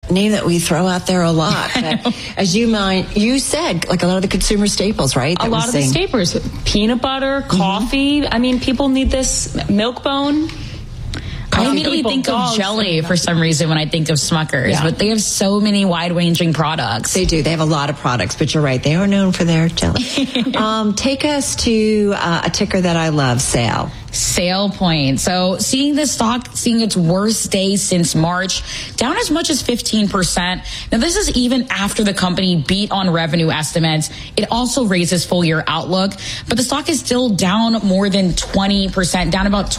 name that we throw out there a lot. But as you said, like a lot of the consumer staples, right? A lot of the staples. Peanut butter, coffee. I mean, people need this. Milk-Bone. I immediately think of jelly for some reason when I think of Smuckers, but they have so many wide-ranging products. They do. They have a lot of products, but you're right. They are known for their jelly. Take us to a ticker that I love, SAIL. Sale Point. So seeing this stock, seeing its worst day since March, down as much as 15%. Now, this is even after the company beat on revenue estimates. It also raises full year outlook, but the stock is still down more than 20%, down about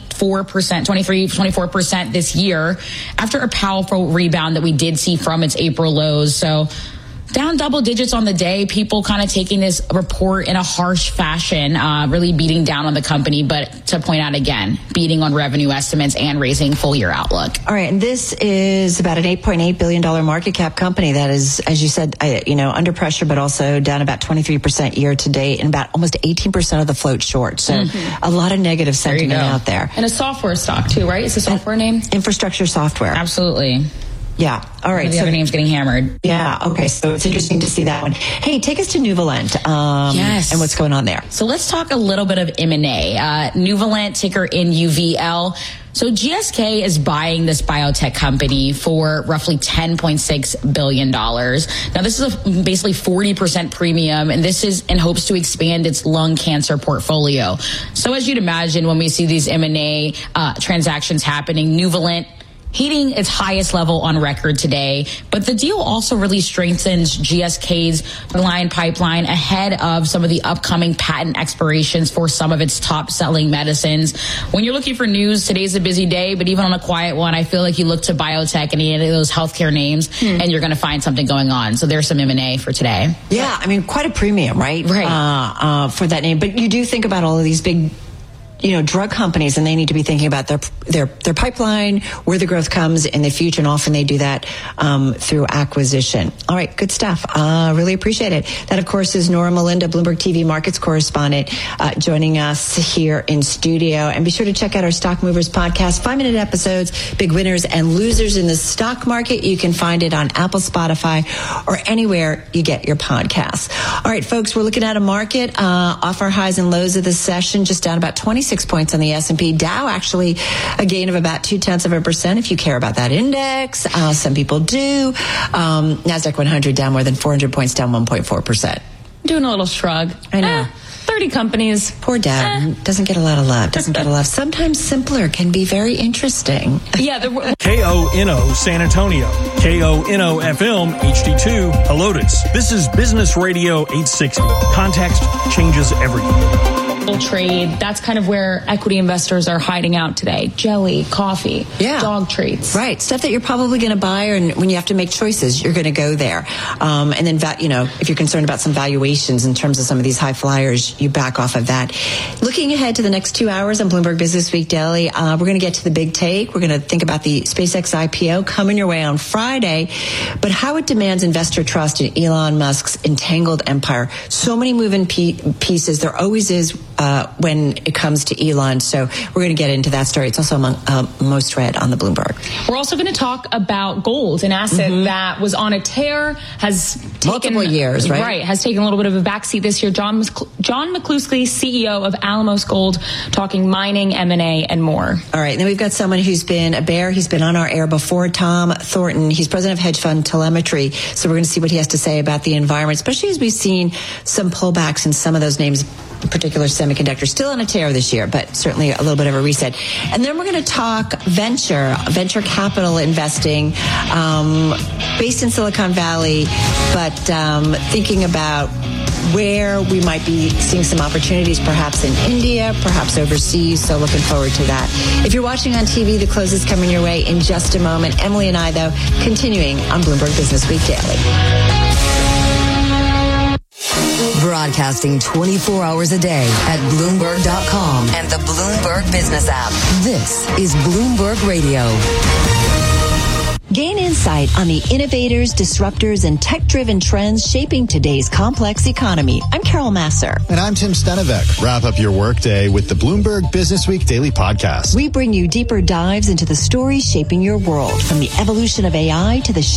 24% this year after a powerful rebound that we did see from its April lows. So down double digits on the day, people kind of taking this report in a harsh fashion, really beating down on the company. But to point out again, beating on revenue estimates and raising full year outlook. All right. And this is about an $8.8 billion market cap company that is, as you said, under pressure, but also down about 23% year to date and about almost 18% of the float short. So a lot of negative sentiment out there. And a software stock too, right? It's a software name? Infrastructure software. Absolutely. Yeah. All right. The other name's getting hammered. Yeah. Okay. So it's interesting to see that one. Hey, take us to Nuvalent. Yes. And what's going on there? So let's talk a little bit of M&A. Nuvalent, ticker NUVL. So GSK is buying this biotech company for roughly $10.6 billion. Now, this is basically 40% premium, and this is in hopes to expand its lung cancer portfolio. So as you'd imagine, when we see these M&A transactions happening, Nuvalent hitting its highest level on record today. But the deal also really strengthens GSK's line pipeline ahead of some of the upcoming patent expirations for some of its top-selling medicines. When you're looking for news, today's a busy day, but even on a quiet one, I feel like you look to biotech and any of those healthcare names, and you're going to find something going on. So there's some M&A for today. Yeah, I mean, quite a premium, right? Right. For that name. But you do think about all of these big drug companies, and they need to be thinking about their pipeline, where the growth comes in the future, and often they do that through acquisition. All right, good stuff. Really appreciate it. That, of course, is Nora Melinda, Bloomberg TV markets correspondent, joining us here in studio. And be sure to check out our Stock Movers podcast, 5-minute episodes, big winners and losers in the stock market. You can find it on Apple, Spotify, or anywhere you get your podcasts. All right, folks, we're looking at a market off our highs and lows of the session, just down about 26 points on the S&P. Dow actually a gain of about 0.2% if you care about that index. Some people do. NASDAQ 100 down more than 400 points, down 1.4%. Doing a little shrug. I know. 30 companies. Poor Dow. Doesn't get a lot of love. Doesn't get a lot. Sometimes simpler can be very interesting. Yeah. KONO San Antonio. KONO FM HD2 Helotes. This is Business Radio 860. Context changes everything. Trade, that's kind of where equity investors are hiding out today. Jelly, coffee, dog treats. Right, stuff that you're probably going to buy, and when you have to make choices, you're going to go there. And then, if you're concerned about some valuations in terms of some of these high flyers, you back off of that. Looking ahead to the next 2 hours on Bloomberg Business Week Daily, we're going to get to the big take. We're going to think about the SpaceX IPO coming your way on Friday, but how it demands investor trust in Elon Musk's entangled empire. So many moving pieces. There always is when it comes to Elon. So we're going to get into that story. It's also among most read on the Bloomberg. We're also going to talk about gold, an asset that was on a tear, has taken multiple years, right? Right, has taken a little bit of a backseat this year. John McCluskey, CEO of Alamos Gold, talking mining, M&A, and more. All right, and then we've got someone who's been a bear. He's been on our air before, Tom Thornton. He's president of hedge fund Telemetry. So we're going to see what he has to say about the environment, especially as we've seen some pullbacks in some of those names, in particular semiconductors, still on a tear this year, but certainly a little bit of a reset. And then we're going to talk venture capital investing, based in Silicon Valley, but thinking about where we might be seeing some opportunities, perhaps in India, perhaps overseas. So looking forward to that. If you're watching on TV, the close is coming your way in just a moment. Emily and I, though, continuing on Bloomberg Business Week Daily. Broadcasting 24 hours a day at Bloomberg.com and the Bloomberg Business app. This is Bloomberg Radio. Gain insight on the innovators, disruptors, and tech-driven trends shaping today's complex economy. I'm Carol Masser. And I'm Tim Stenevec. Wrap up your workday with the Bloomberg Business Week Daily Podcast. We bring you deeper dives into the stories shaping your world, from the evolution of AI to the